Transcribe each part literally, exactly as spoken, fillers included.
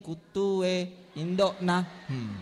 kutu eh indok na. Hmm.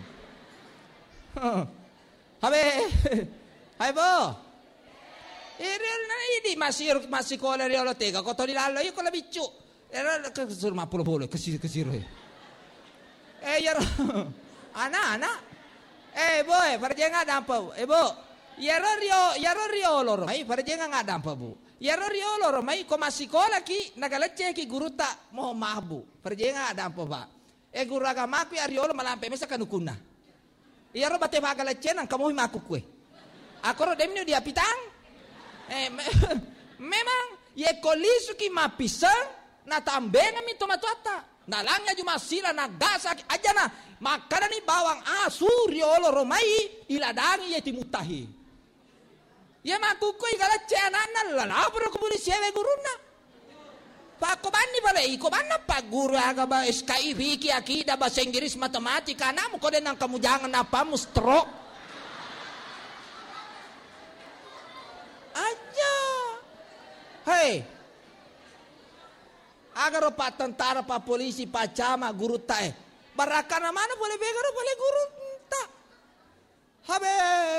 Habe, hai bo. Iriol na ini masih masih koler riolo tega koto di lalo io con la bicciu. Era kesur ma polo polo kesir kesir eh. Eh yar ana ana. Eh boy, farjenga dampa. Eh bo. Yaro rio yaro riolo mai farjenga ngadampa bu. Yaro riolo mai ko masih kola ki nagalecce ki guru ta mo mahbu. Farjenga adampa ba. E guru agama ku riolo malampe mesa kanukuna. Yaro bate magalecce nang kamu maku kue. Akoro demni dia pitang. Eh me, memang ye kolisu ki mapisang na tambenga mi tomatuata. Nalangnya cuma sila nagasa aja na makana ni bawang asu riolo romai iladangi ye timutahi. Ye makuku igala cenana lalabro kubuli sewe guruna. Pak kobani bale iko mana pak guru aga ba S K I Viki akida bahasa Inggris matematika namu kode nang kamu jangan apa mustro. Aja. Hei. Agar pak tentara, pak polisi, pak camat, guru tae. Barakana mana boleh begaro boleh guru tak. Habe.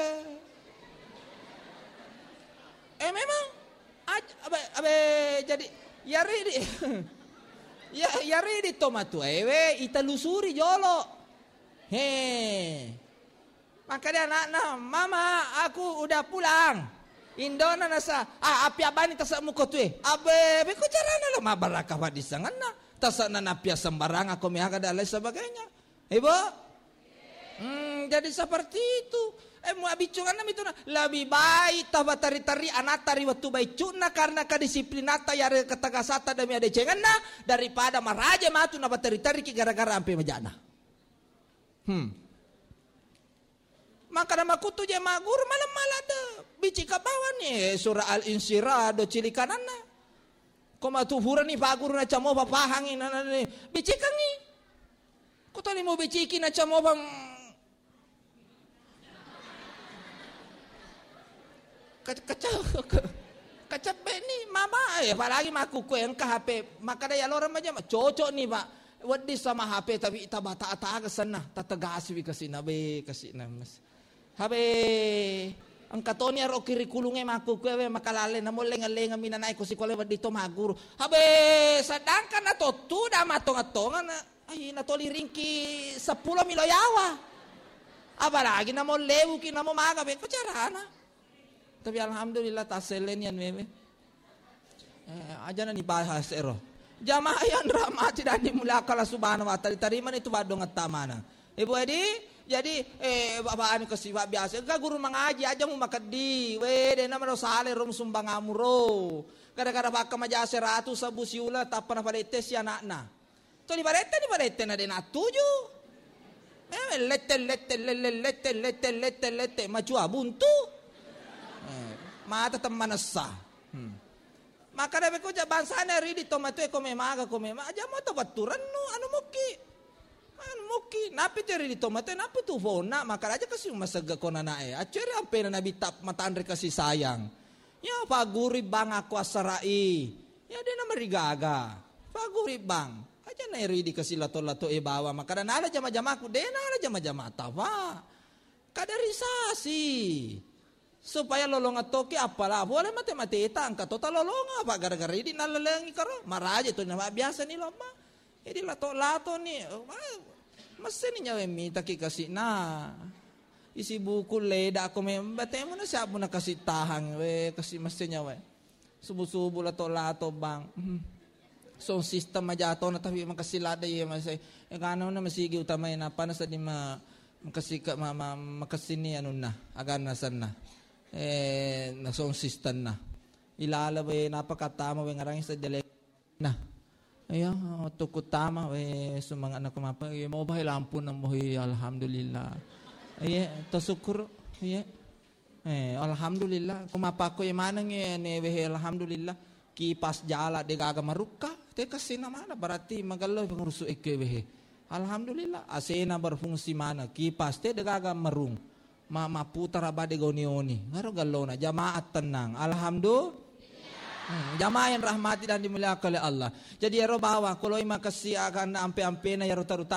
Eh memang aja, abe, abe jadi yari di ya yari di tomatu ewe italusuri jolo. He. Makanya anak-anak, mama aku udah pulang. Indona nasa ah api abani tasa muko tu eh abe be ko carana lo mabaraka wa disangana tasa na napia sembarang aku mihaga dan lain sebagainya ibu hmm, jadi seperti itu eh mau abicungan itu na lebih baik taba tari tari anatari waktu baik cuna karena kedisiplinata yare ketegasata demi ada cengana daripada maraja matu na tari tari ki gara-gara ampe majana hmm maka nama kutu je magur malam malada bici kabawan ni surah al-insyirah do cilikanana koma tu hura ni bagur na camo papahangin na ni bici kangi kutu ni mo bici na camo bang kacau kacau ni mama ya apalagi maku ku yang H P maka daya lorang macam cocok ni pak wadis sama H P tapi tabata ata ke sana tatagasi kasina be kasina mas Habe ang katoni aro kurikulunge maku kuwe makalale na mo lenga-lenga minanay ko si kwale dito maguro. Habe sadangkan na to tuda matong-atongan na ay natoli ringki sepuluh miloyawa. Aba lagi na mo lewu ki na mo magabe ko charana. Tapi alhamdulillah taselen yan meme. Eh aja na ni bahas ero. Jamaah yan rahmati dan dimulakan subhanahu wa ta'ala tariman itu badong at tama na. Ibu Edi, jadi eh babaan ko siwa biasa. Ka guru mengaji aja mo makadi. We de na maro sale rom sumbang amuro. Gara-gara baka majase ratu sa busiula tapana palete si anak na. To di palete di palete na de na tuju. Eh lette lette lette lette lette lette lette macua buntu. Eh mata temanasa. Hmm. Maka dapat ko ja bansana ridi tomato e come maga come ma aja mo to baturan no anu muki. Anu muki napi teri di tomato napi tu fona maka aja kasi masaga ko na nae. Acere ampe na nabitap matandre kasi sayang. Ya paguri bang aku asarai. Ya de na marigaga. Paguri bang. Aja na ridi kasi lato-lato e bawa maka na ala jama-jama ku de na ala jama-jama tawa. Kadarisasi. Supaya lolonga toki apalah boleh matematika angka total lolonga apa gara-gara ini nalalangi karo maraja itu nama biasa nih lomba jadi lato-lato nih mesin nyawe minta ki kasih nah isi buku leda aku membatemu na siapa na kasih tahang we kasih mesin nyawe subuh-subuh lato-lato bang so sistem aja atau na tapi makasih lada ya masih yang kano na masigi utamay na panas tadi ma makasih ka ma makasih ni ano na agan nasan na eh nasong sistem na ilala we napakatama we ngarang sa dialek na ayo tukut tama we sumang anak kumapa eh mo bahay lampu na mo alhamdulillah ay to syukur ay eh alhamdulillah kumapa ko manang eh we alhamdulillah kipas jala de gaga maruka te kasi na mana berarti magalo pengurusu ikke we alhamdulillah asena berfungsi mana kipas te de gaga marung mama putar abade goni-oni ngaro galona jamaat tenang alhamdulillah hmm, jamaah yang rahmati dan dimuliakan oleh Allah jadi ya bawa kalau makasih akan ampe-ampe na ya ruta-ruta